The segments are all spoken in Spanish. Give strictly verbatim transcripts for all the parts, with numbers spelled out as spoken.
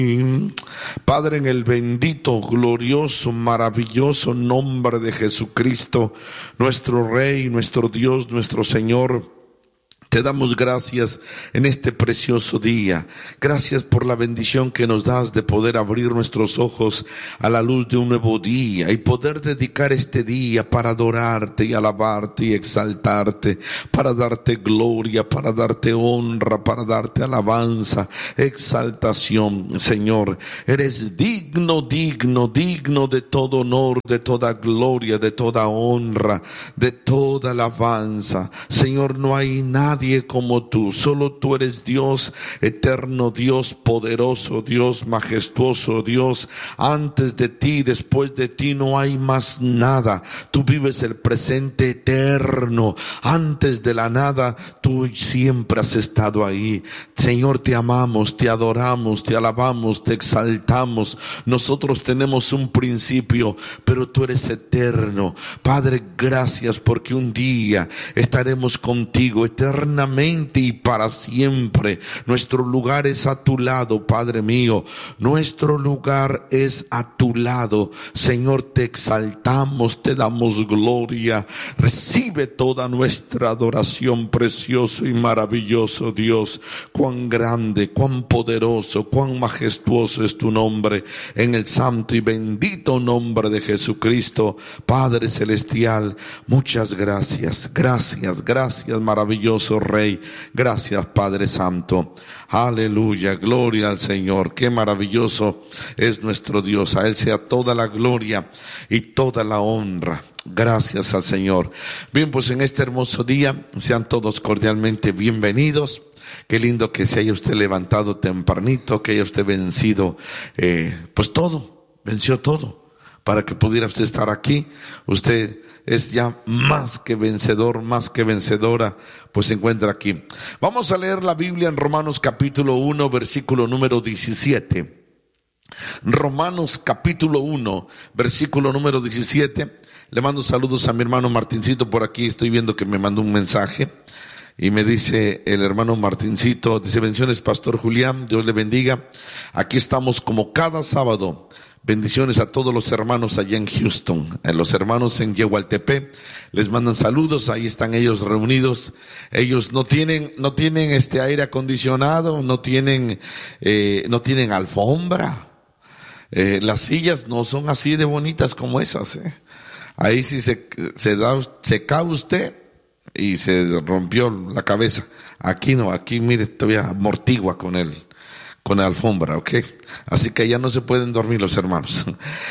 Padre, en el bendito, glorioso, maravilloso nombre de Jesucristo, nuestro Rey, nuestro Dios, nuestro Señor, te damos gracias en este precioso día. Gracias por la bendición que nos das de poder abrir nuestros ojos a la luz de un nuevo día y poder dedicar este día para adorarte y alabarte y exaltarte, para darte gloria, para darte honra, para darte alabanza, exaltación. Señor, eres digno, digno, digno de todo honor, de toda gloria, de toda honra, de toda alabanza. Señor, no hay nada como tú, solo tú eres Dios eterno, Dios poderoso, Dios majestuoso, Dios antes de ti, después de ti no hay más nada. Tú vives el presente eterno, antes de la nada tú siempre has estado ahí. Señor, te amamos, te adoramos, te alabamos, te exaltamos. Nosotros tenemos un principio, pero tú eres eterno. Padre, gracias porque un día estaremos contigo eternamente y para siempre. Nuestro lugar es a tu lado, Padre mío. Nuestro lugar es a tu lado. Señor, te exaltamos, te damos gloria. Recibe toda nuestra adoración, precioso y maravilloso Dios. Cuán grande, cuán poderoso, cuán majestuoso es tu nombre, en el santo y bendito nombre de Jesucristo. Padre celestial, muchas gracias, gracias, gracias, maravilloso Rey. Gracias, Padre Santo. Aleluya, gloria al Señor. Qué maravilloso es nuestro Dios. A Él sea toda la gloria y toda la honra. Gracias al Señor. Bien, pues en este hermoso día sean todos cordialmente bienvenidos. Qué lindo que se haya usted levantado tempranito, que haya usted vencido eh, pues todo, venció todo para que pudiera usted estar aquí. Usted es ya más que vencedor, más que vencedora, pues se encuentra aquí. Vamos a leer la Biblia en Romanos capítulo uno, versículo número diecisiete. Romanos capítulo uno, versículo número diecisiete. Le mando saludos a mi hermano Martincito por aquí. Estoy viendo que me mandó un mensaje y me dice el hermano Martincito, dice: bendiciones, Pastor Julián, Dios le bendiga. Aquí estamos como cada sábado. Bendiciones a todos los hermanos allá en Houston, a los hermanos en Yehualtepec, les mandan saludos. Ahí están ellos reunidos. Ellos no tienen, no tienen este aire acondicionado, no tienen, eh, no tienen alfombra. Eh, las sillas no son así de bonitas como esas. Eh. Ahí sí se, se da, se cae usted y se rompió la cabeza. Aquí no, aquí mire, todavía amortigua con él. Con la alfombra, ¿ok? Así que ya no se pueden dormir los hermanos.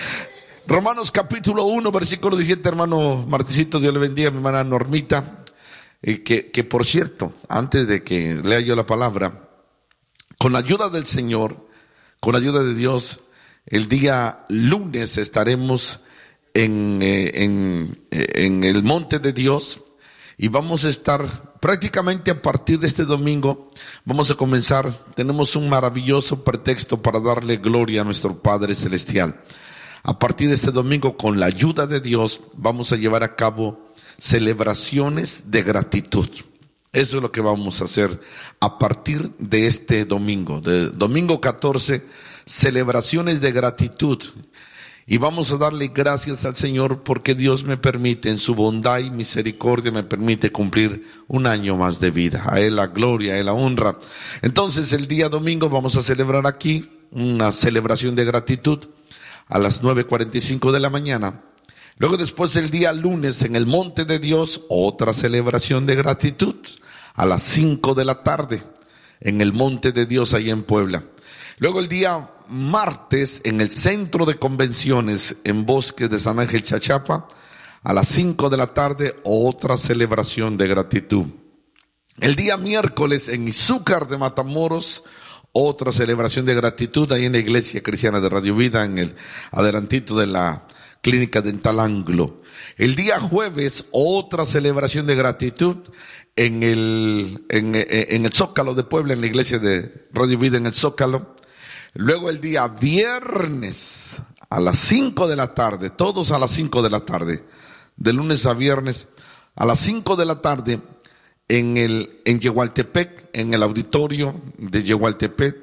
Romanos capítulo uno, versículo diecisiete, hermano Marticito, Dios le bendiga, mi hermana Normita, eh, que, que por cierto, antes de que lea yo la palabra, con la ayuda del Señor, con la ayuda de Dios, el día lunes estaremos en, eh, en, eh, en el monte de Dios. Y vamos a estar prácticamente a partir de este domingo, vamos a comenzar, tenemos un maravilloso pretexto para darle gloria a nuestro Padre Celestial. A partir de este domingo, con la ayuda de Dios, vamos a llevar a cabo celebraciones de gratitud. Eso es lo que vamos a hacer a partir de este domingo, de domingo catorce, celebraciones de gratitud. Y vamos a darle gracias al Señor porque Dios me permite, en su bondad y misericordia, me permite cumplir un año más de vida. A Él la gloria, a Él la honra. Entonces el día domingo vamos a celebrar aquí una celebración de gratitud a las nueve cuarenta y cinco de la mañana. Luego después el día lunes en el monte de Dios, otra celebración de gratitud a las cinco de la tarde en el monte de Dios ahí en Puebla. Luego el día martes en el centro de convenciones en Bosques de San Ángel Chachapa a las cinco de la tarde, otra celebración de gratitud. El día miércoles en Izúcar de Matamoros, otra celebración de gratitud ahí en la Iglesia Cristiana de Radio Vida, en el adelantito de la Clínica Dental Anglo. El día jueves, otra celebración de gratitud en el, en, en el Zócalo de Puebla, en la Iglesia de Radio Vida en el Zócalo. Luego el día viernes a las cinco de la tarde, todos a las cinco de la tarde, de lunes a viernes a las cinco de la tarde en el en Yehualtepec, en el auditorio de Yehualtepec,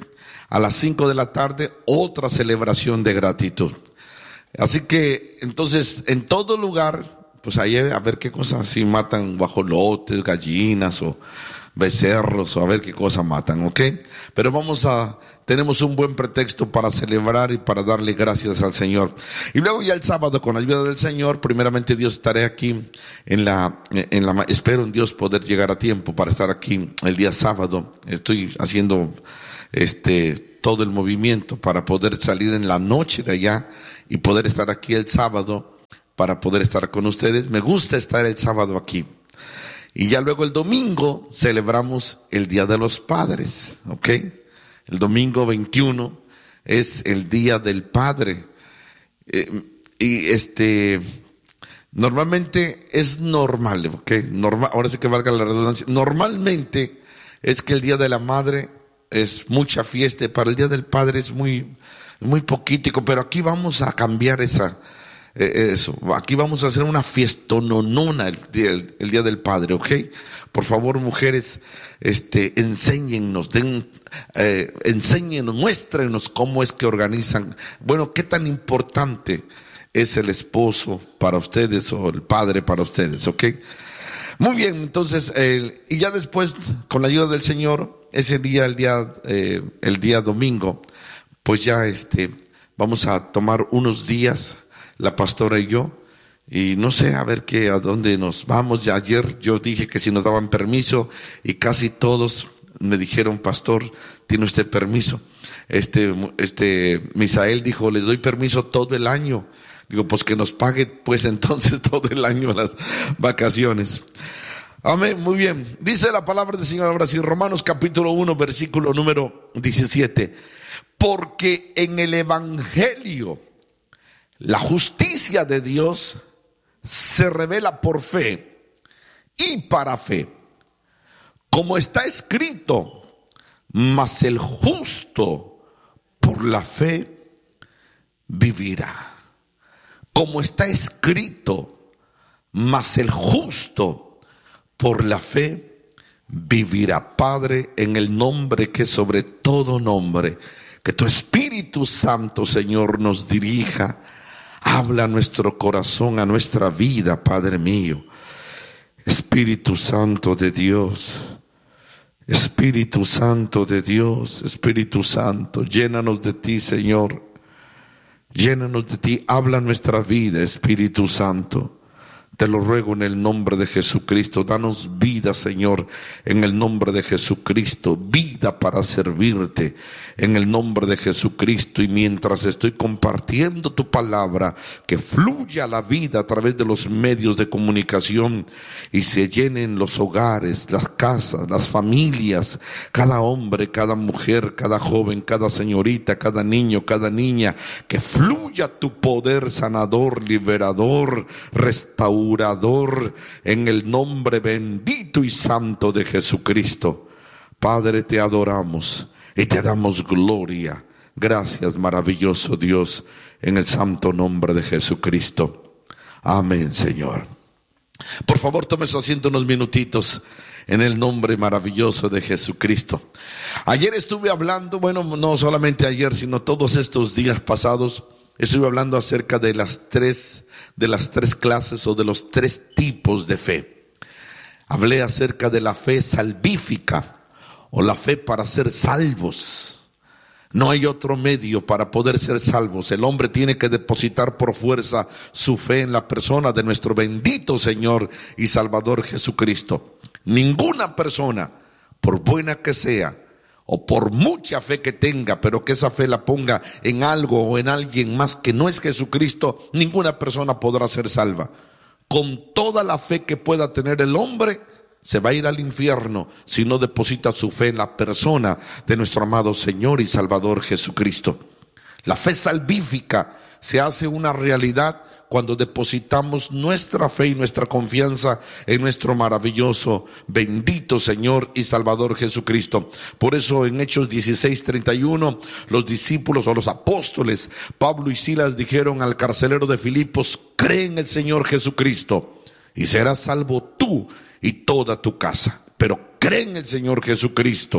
A las cinco de la tarde, otra celebración de gratitud. Así que, entonces, en todo lugar, pues ahí a ver qué cosas, si matan guajolotes, gallinas o becerros, o a ver qué cosas matan, ¿ok? Pero vamos a, tenemos un buen pretexto para celebrar y para darle gracias al Señor. Y luego ya el sábado, con la ayuda del Señor, primeramente Dios, estaré aquí en la, en la, espero en Dios poder llegar a tiempo para estar aquí el día sábado. Estoy haciendo, este, todo el movimiento para poder salir en la noche de allá y poder estar aquí el sábado para poder estar con ustedes. Me gusta estar el sábado aquí. Y ya luego el domingo celebramos el Día de los Padres, ¿ok? El domingo veintiuno es el Día del Padre. Eh, y este, normalmente es normal, ¿ok? Normal, ahora sí que valga la redundancia. Normalmente es que el Día de la Madre es mucha fiesta, para el Día del Padre es muy, muy poquitico, pero aquí vamos a cambiar esa, eh, eso. Aquí vamos a hacer una fiestononona el, el, el Día del Padre, ¿ok? Por favor, mujeres, este, enséñennos, den, eh, enséñenos, muéstrenos cómo es que organizan, bueno, qué tan importante es el esposo para ustedes o el padre para ustedes, ¿ok? Muy bien, entonces, eh, y ya después, con la ayuda del Señor, ese día, el día, eh, el día domingo, pues ya este, vamos a tomar unos días, la pastora y yo, y no sé, a ver qué, a dónde nos vamos. Ya ayer yo dije que si nos daban permiso, y casi todos me dijeron, pastor, ¿tiene usted permiso? Este, este, Misael dijo, les doy permiso todo el año. Digo, pues que nos pague, pues entonces todo el año las vacaciones. Amén, muy bien. Dice la palabra del Señor ahora sí, Romanos capítulo uno, versículo número diecisiete. Porque en el Evangelio la justicia de Dios se revela por fe y para fe. Como está escrito, mas el justo por la fe vivirá. Como está escrito, mas el justo por la fe vivirá. Padre, en el nombre que es sobre todo nombre, que tu Espíritu Santo, Señor, nos dirija. Habla a nuestro corazón, a nuestra vida, Padre mío. Espíritu Santo de Dios, Espíritu Santo de Dios, Espíritu Santo, llénanos de ti, Señor. Llénanos de ti, habla nuestra vida, Espíritu Santo. Te lo ruego en el nombre de Jesucristo. Danos vida, Señor, en el nombre de Jesucristo. Vida para servirte en el nombre de Jesucristo. Y mientras estoy compartiendo tu palabra, que fluya la vida a través de los medios de comunicación y se llenen los hogares, las casas, las familias, cada hombre, cada mujer, cada joven, cada señorita, cada niño, cada niña. Que fluya tu poder sanador, liberador, restaurador. En el nombre bendito y santo de Jesucristo. Padre, te adoramos y te damos gloria. Gracias, maravilloso Dios, en el santo nombre de Jesucristo. Amén, Señor. Por favor, tome su asiento unos minutitos en el nombre maravilloso de Jesucristo. Ayer estuve hablando, bueno, no solamente ayer, sino todos estos días pasados, estuve hablando acerca de las tres, de las tres clases o de los tres tipos de fe. Hablé acerca de la fe salvífica o la fe para ser salvos. No hay otro medio para poder ser salvos. El hombre tiene que depositar por fuerza su fe en la persona de nuestro bendito Señor y Salvador Jesucristo. Ninguna persona, por buena que sea, o por mucha fe que tenga, pero que esa fe la ponga en algo o en alguien más que no es Jesucristo, ninguna persona podrá ser salva. Con toda la fe que pueda tener el hombre, se va a ir al infierno si no deposita su fe en la persona de nuestro amado Señor y Salvador Jesucristo. La fe salvífica se hace una realidad cuando depositamos nuestra fe y nuestra confianza en nuestro maravilloso, bendito Señor y Salvador Jesucristo. Por eso en Hechos dieciséis treinta y uno, los discípulos o los apóstoles, Pablo y Silas, dijeron al carcelero de Filipos: cree en el Señor Jesucristo y serás salvo tú y toda tu casa. Pero cree en el Señor Jesucristo.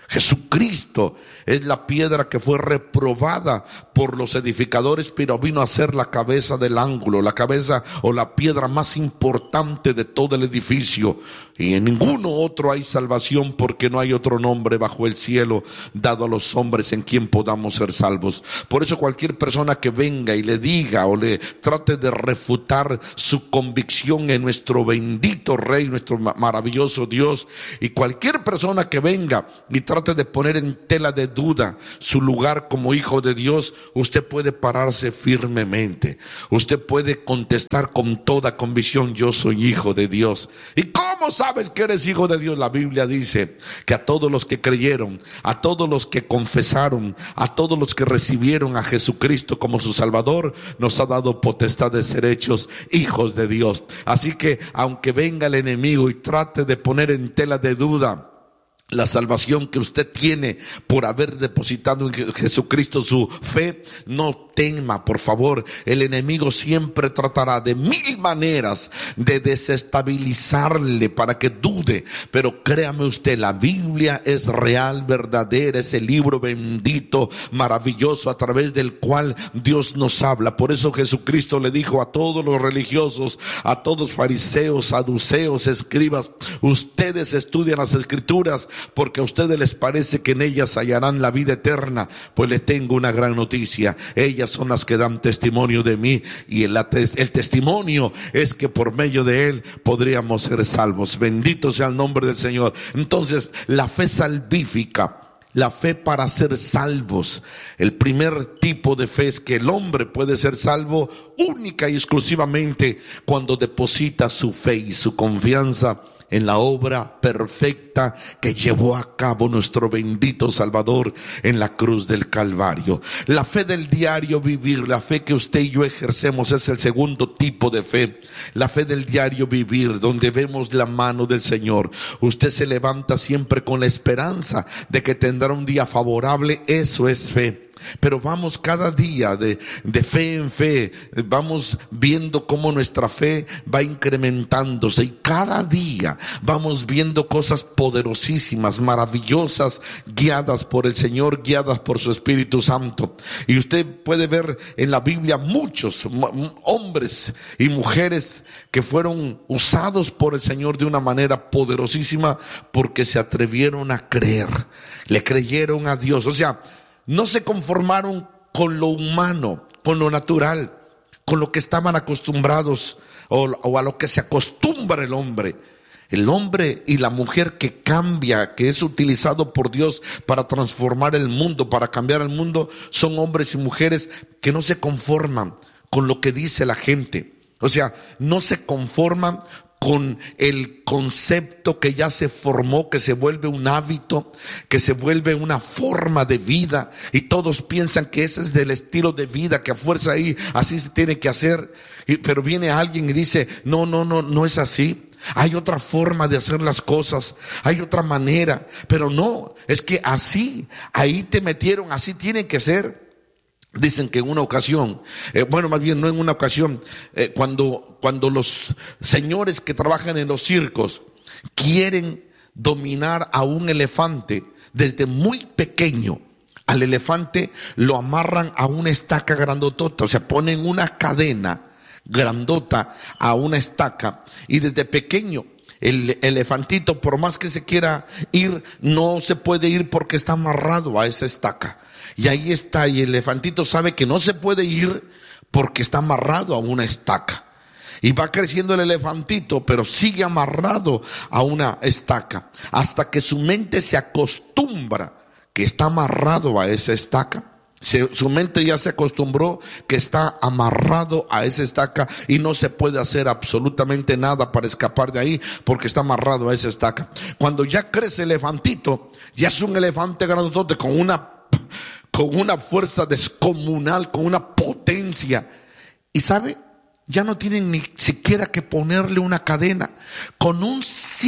Jesucristo es la piedra que fue reprobada por los edificadores, pero vino a ser la cabeza del ángulo, la cabeza o la piedra más importante de todo el edificio. Y en ninguno otro hay salvación, porque no hay otro nombre bajo el cielo dado a los hombres en quien podamos ser salvos. Por eso cualquier persona que venga y le diga o le trate de refutar su convicción en nuestro bendito Rey, nuestro maravilloso Dios, y cualquier persona que venga y trate de poner en tela de duda su lugar como hijo de Dios, usted puede pararse firmemente. Usted puede contestar con toda convicción: yo soy hijo de Dios. ¿Y cómo sabes que eres hijo de Dios? La Biblia dice que a todos los que creyeron, a todos los que confesaron, a todos los que recibieron a Jesucristo como su Salvador, nos ha dado potestad de ser hechos hijos de Dios. Así que aunque venga el enemigo y trate de poner en tela de duda la salvación que usted tiene por haber depositado en Jesucristo su fe, no tema, por favor. El enemigo siempre tratará de mil maneras de desestabilizarle para que dude, pero créame usted, la Biblia es real, verdadera, es el libro bendito, maravilloso, a través del cual Dios nos habla. Por eso Jesucristo le dijo a todos los religiosos, a todos fariseos, saduceos, escribas: ustedes estudian las Escrituras porque a ustedes les parece que en ellas hallarán la vida eterna. Pues les tengo una gran noticia: ellas son las que dan testimonio de mí, y el, el testimonio es que por medio de él podríamos ser salvos. Bendito sea el nombre del Señor. Entonces, la fe salvífica, la fe para ser salvos, el primer tipo de fe es que el hombre puede ser salvo única y exclusivamente cuando deposita su fe y su confianza en la obra perfecta que llevó a cabo nuestro bendito Salvador en la cruz del Calvario. La fe del diario vivir, la fe que usted y yo ejercemos, es el segundo tipo de fe. La fe del diario vivir, donde vemos la mano del Señor. Usted se levanta siempre con la esperanza de que tendrá un día favorable. Eso es fe. Pero vamos cada día de, de fe en fe, vamos viendo cómo nuestra fe va incrementándose, y cada día vamos viendo cosas poderosísimas, maravillosas, guiadas por el Señor, guiadas por su Espíritu Santo. Y usted puede ver en la Biblia muchos hombres y mujeres que fueron usados por el Señor de una manera poderosísima porque se atrevieron a creer, le creyeron a Dios. O sea, no se conformaron con lo humano, con lo natural, con lo que estaban acostumbrados o, o a lo que se acostumbra el hombre. El hombre y la mujer que cambia, que es utilizado por Dios para transformar el mundo, para cambiar el mundo, son hombres y mujeres que no se conforman con lo que dice la gente. O sea, no se conforman con el concepto que ya se formó, que se vuelve un hábito, que se vuelve una forma de vida, y todos piensan que ese es del estilo de vida, que a fuerza ahí así se tiene que hacer. Y, pero viene alguien y dice: no, no, no, no es así. Hay otra forma de hacer las cosas, hay otra manera. Pero no, es que así, ahí te metieron, así tiene que ser. Dicen que en una ocasión, eh, bueno, más bien no en una ocasión, eh, cuando, cuando los señores que trabajan en los circos quieren dominar a un elefante desde muy pequeño, al elefante lo amarran a una estaca grandotota, o sea, ponen una cadena grandota a una estaca, y desde pequeño el elefantito, por más que se quiera ir, no se puede ir porque está amarrado a esa estaca. Y ahí está, y el elefantito sabe que no se puede ir porque está amarrado a una estaca. Y va creciendo el elefantito, pero sigue amarrado a una estaca, hasta que su mente se acostumbra que está amarrado a esa estaca. Se, su mente ya se acostumbró que está amarrado a esa estaca y no se puede hacer absolutamente nada para escapar de ahí porque está amarrado a esa estaca. Cuando ya crece el elefantito, ya es un elefante grandote con una, con una fuerza descomunal, con una potencia. Y sabe, ya no tienen ni siquiera que ponerle una cadena. Con un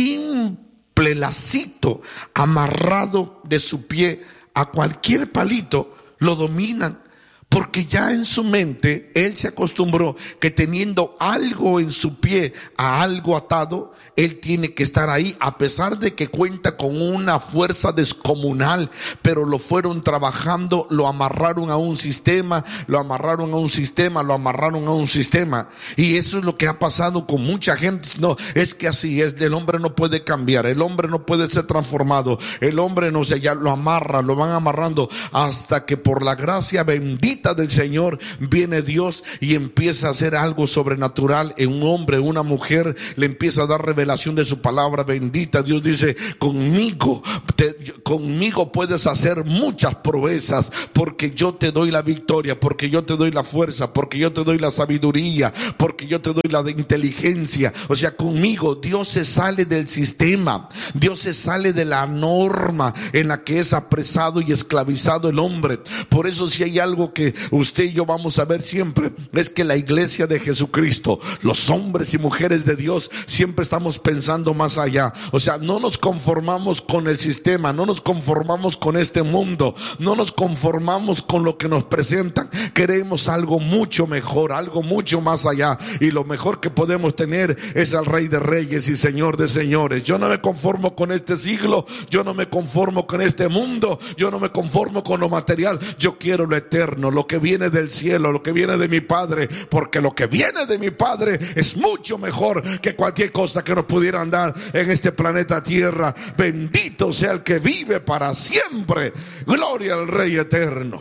simple lacito amarrado de su pie a cualquier palito, lo dominan, Porque ya en su mente él se acostumbró que teniendo algo en su pie a algo atado, él tiene que estar ahí, a pesar de que cuenta con una fuerza descomunal. Pero lo fueron trabajando, lo amarraron a un sistema, lo amarraron a un sistema, lo amarraron a un sistema. Y eso es lo que ha pasado con mucha gente. No, es que así es, el hombre no puede cambiar, el hombre no puede ser transformado, el hombre no sé, ya lo amarra, lo van amarrando, hasta que por la gracia bendita del Señor viene Dios y empieza a hacer algo sobrenatural en un hombre, una mujer, le empieza a dar revelación de su palabra bendita. Dios dice: conmigo te, conmigo puedes hacer muchas proezas, porque yo te doy la victoria, porque yo te doy la fuerza, porque yo te doy la sabiduría, porque yo te doy la inteligencia. O sea, conmigo Dios se sale del sistema, Dios se sale de la norma en la que es apresado y esclavizado el hombre. Por eso, si hay algo que usted y yo vamos a ver siempre, es que la iglesia de Jesucristo, los hombres y mujeres de Dios, siempre estamos pensando más allá. O sea, no nos conformamos con el sistema, no nos conformamos con este mundo, no nos conformamos con lo que nos presentan. Queremos algo mucho mejor, algo mucho más allá, y lo mejor que podemos tener es al Rey de Reyes y Señor de Señores. Yo no me conformo con este siglo, yo no me conformo con este mundo, yo no me conformo con lo material. Yo quiero lo eterno, lo que viene del cielo, lo que viene de mi Padre, porque lo que viene de mi Padre es mucho mejor que cualquier cosa que nos pudiera dar en este planeta Tierra. Bendito sea el que vive para siempre. Gloria al Rey eterno.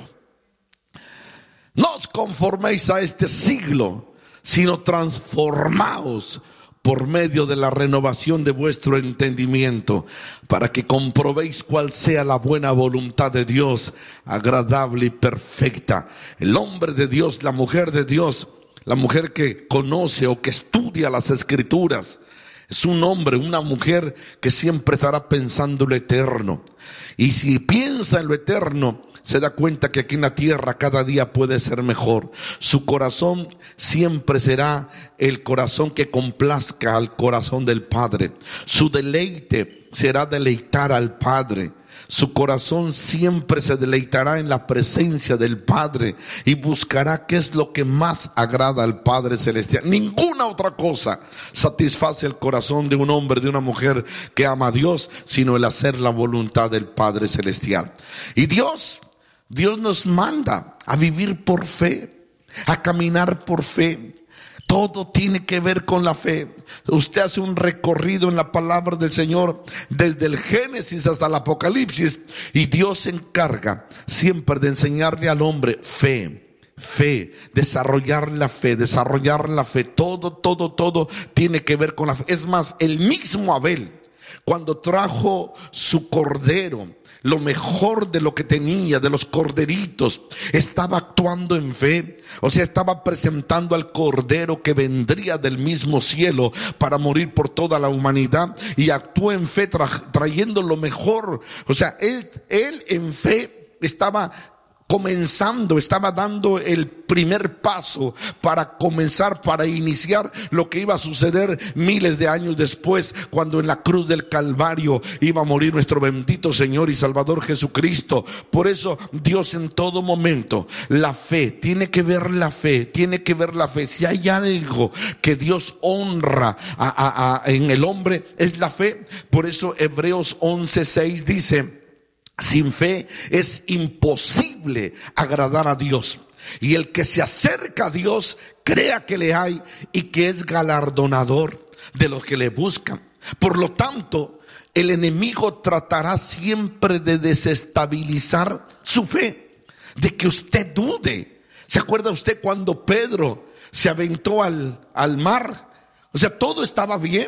No os conforméis a este siglo, sino transformaos por medio de la renovación de vuestro entendimiento, para que comprobéis cuál sea la buena voluntad de Dios, agradable y perfecta. El hombre de Dios, la mujer de Dios, la mujer que conoce o que estudia las Escrituras, es un hombre, una mujer que siempre estará pensando en lo eterno. Y si piensa en lo eterno, se da cuenta que aquí en la tierra cada día puede ser mejor. Su corazón siempre será el corazón que complazca al corazón del Padre. Su deleite será deleitar al Padre. Su corazón siempre se deleitará en la presencia del Padre y buscará qué es lo que más agrada al Padre Celestial. Ninguna otra cosa satisface el corazón de un hombre, de una mujer que ama a Dios, sino el hacer la voluntad del Padre Celestial. Y Dios, Dios nos manda a vivir por fe, a caminar por fe. Todo tiene que ver con la fe. Usted hace un recorrido en la palabra del Señor desde el Génesis hasta el Apocalipsis, y Dios se encarga siempre de enseñarle al hombre fe, fe, desarrollar la fe, desarrollar la fe. Todo, todo, todo tiene que ver con la fe. Es más, el mismo Abel, cuando trajo su cordero, lo mejor de lo que tenía, de los corderitos, estaba actuando en fe. O sea, estaba presentando al cordero que vendría del mismo cielo para morir por toda la humanidad, y actuó en fe tra- trayendo lo mejor. O sea, él, él en fe estaba comenzando, estaba dando el primer paso para comenzar, para iniciar lo que iba a suceder miles de años después, cuando en la cruz del Calvario iba a morir nuestro bendito Señor y Salvador Jesucristo. Por eso Dios en todo momento, la fe, tiene que ver la fe, tiene que ver la fe. Si hay algo que Dios honra a, a, a, en el hombre, es la fe. Por eso Hebreos once seis dice: sin fe es imposible agradar a Dios. Y el que se acerca a Dios, crea que le hay y que es galardonador de los que le buscan. Por lo tanto, el enemigo tratará siempre de desestabilizar su fe, de que usted dude. ¿Se acuerda usted cuando Pedro se aventó al, al mar? O sea, todo estaba bien.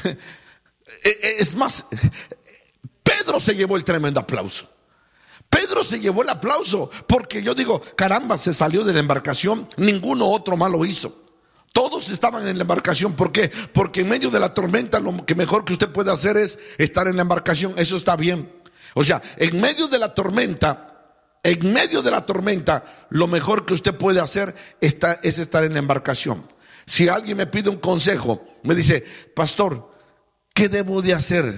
Es más, Pedro se llevó el tremendo aplauso. Pedro se llevó el aplauso porque yo digo, caramba, se salió de la embarcación, ninguno otro más lo hizo. Todos estaban en la embarcación. ¿Por qué? Porque en medio de la tormenta lo que mejor que usted puede hacer es estar en la embarcación. Eso está bien. O sea, en medio de la tormenta, en medio de la tormenta, lo mejor que usted puede hacer está, es estar en la embarcación. Si alguien me pide un consejo, me dice: pastor, ¿qué debo de hacer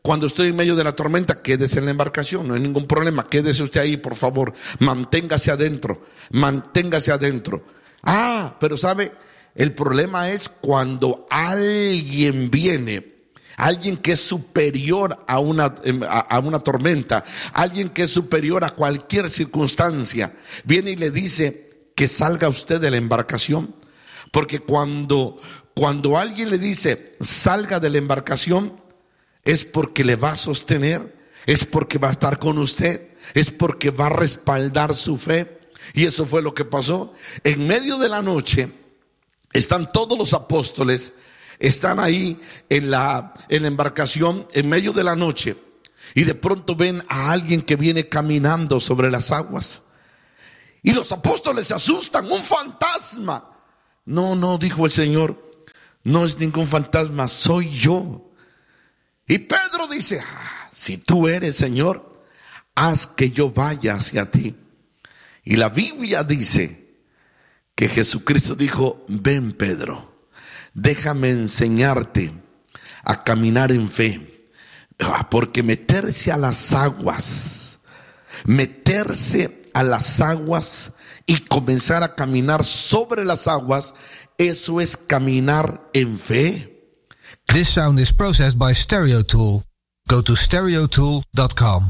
Cuando estoy en medio de la tormenta, quédese en la embarcación, no hay ningún problema, quédese usted ahí, por favor, manténgase adentro, manténgase adentro. Ah, pero sabe, el problema es cuando alguien viene, alguien que es superior a una, a una tormenta, alguien que es superior a cualquier circunstancia, viene y le dice que salga usted de la embarcación. Porque cuando, cuando alguien le dice salga de la embarcación, es porque le va a sostener, es porque va a estar con usted, es porque va a respaldar su fe. Y eso fue lo que pasó. En medio de la noche están todos los apóstoles, están ahí en la, en la embarcación en medio de la noche, y de pronto ven a alguien que viene caminando sobre las aguas. Y los apóstoles se asustan, un fantasma. No, no, dijo el Señor, no es ningún fantasma, soy yo. Y Pedro dice, ah, si tú eres, Señor, haz que yo vaya hacia ti. Y la Biblia dice que Jesucristo dijo, ven Pedro, déjame enseñarte a caminar en fe. Porque meterse a las aguas, meterse a las aguas y comenzar a caminar sobre las aguas, eso es caminar en fe. This sound is processed by Stereo Tool. Go to stereo tool dot com.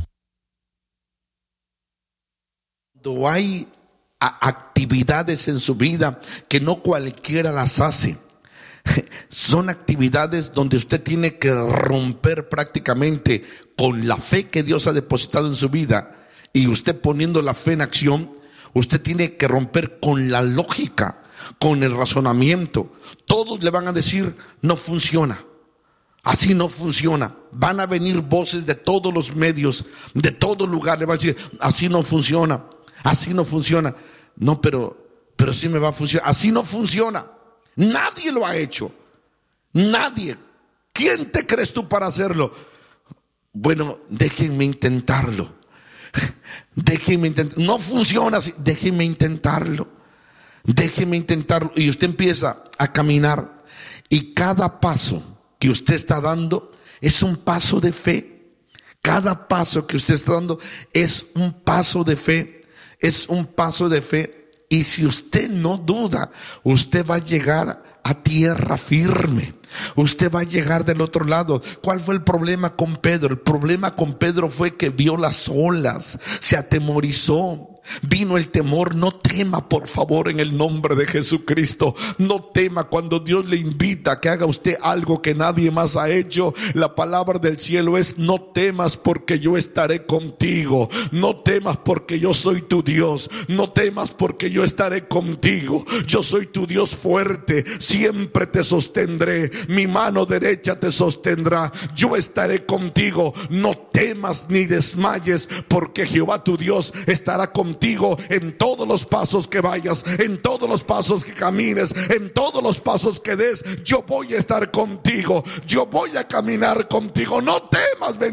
Cuando hay actividades en su vida que no cualquiera las hace, son actividades donde usted tiene que romper prácticamente con la fe que Dios ha depositado en su vida, y usted poniendo la fe en acción, usted tiene que romper con la lógica, con el razonamiento. Todos le van a decir, no funciona, así no funciona. Van a venir voces de todos los medios, de todo lugar, le van a decir, así no funciona, así no funciona. No, pero, pero sí me va a funcionar. Así no funciona. Nadie lo ha hecho. Nadie. ¿Quién te crees tú para hacerlo? Bueno, déjenme intentarlo. Déjenme intentarlo. No funciona así. Déjenme intentarlo. Déjenme intentarlo. Y usted empieza a caminar. Y cada paso que usted está dando es un paso de fe. Cada paso que usted está dando es un paso de fe. Es un paso de fe. Y si usted no duda, usted va a llegar a tierra firme. Usted va a llegar del otro lado. ¿Cuál fue el problema con Pedro? El problema con Pedro fue que vio las olas, se atemorizó. Vino el temor. No tema, por favor, en el nombre de Jesucristo. No tema cuando Dios le invita a que haga usted algo que nadie más ha hecho. La palabra del cielo es: no temas, porque yo estaré contigo. No temas, porque yo soy tu Dios. No temas, porque yo estaré contigo. Yo soy tu Dios fuerte. Siempre te sostendré. Mi mano derecha te sostendrá. Yo estaré contigo. No temas ni desmayes, porque Jehová tu Dios estará contigo en todos los pasos que vayas, en todos los pasos que camines, en todos los pasos que des. Yo voy a estar contigo. Yo voy a caminar contigo. No temas.